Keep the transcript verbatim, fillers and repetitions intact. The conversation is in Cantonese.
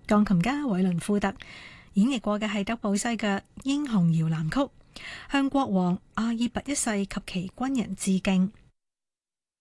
鋼琴家韋倫庫特演繹過嘅係德布西嘅《英雄搖籃曲》，向國王阿爾拔一世及其軍人致敬。